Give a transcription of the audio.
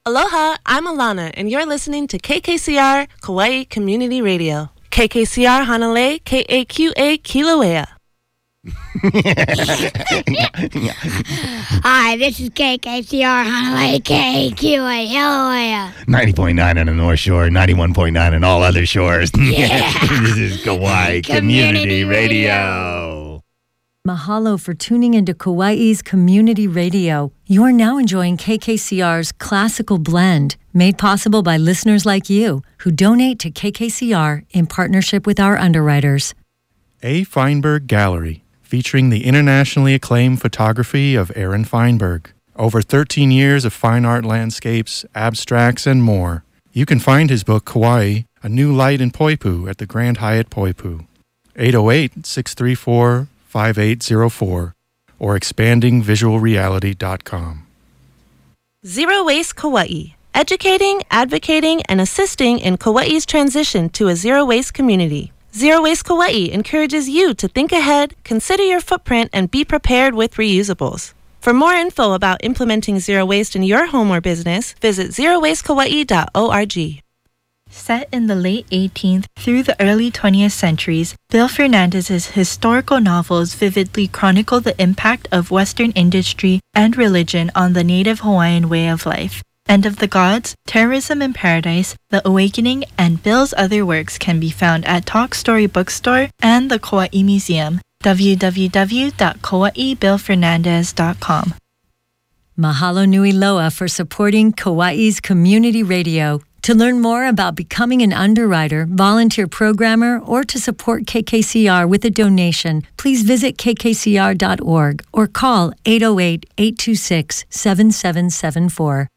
Aloha, I'm Alana, and you're listening to KKCR Kauai Community Radio. KKCR Hanalei, KAQA Kilauea. Hi, this is KKCR Hanalei, KAQA Kilauea. 90.9 on the North Shore, 91.9 on all other shores. Yeah. This is Kauai Community Radio. Mahalo for tuning into Kauai's Community Radio. You are now enjoying KKCR's Classical Blend, made possible by listeners like you who donate to KKCR in partnership with our underwriters. A. Feinberg Gallery, featuring the internationally acclaimed photography of Aaron Feinberg. Over 13 years of fine art landscapes, abstracts, and more. You can find his book, Kauai, A New Light in Poipu at the Grand Hyatt Poipu. 808-634-5804 or expandingvisualreality.com. Zero Waste Kauai. Educating, advocating, and assisting in Kauai's transition to a zero-waste community. Zero Waste Kauai encourages you to think ahead, consider your footprint, and be prepared with reusables. For more info about implementing zero waste in your home or business, visit zerowastekauai.org. Set in the late 18th through the early 20th centuries, Bill Fernandez's historical novels vividly chronicle the impact of Western industry and religion on the native Hawaiian way of life. End of the Gods, Terrorism in Paradise, The Awakening, and Bill's other works can be found at Talk Story Bookstore and the Kauai Museum, www.kawaibillfernandez.com. Mahalo nui loa for supporting Kauai's Community Radio. To learn more about becoming an underwriter, volunteer programmer, or to support KKCR with a donation, please visit kkcr.org or call 808-826-7774.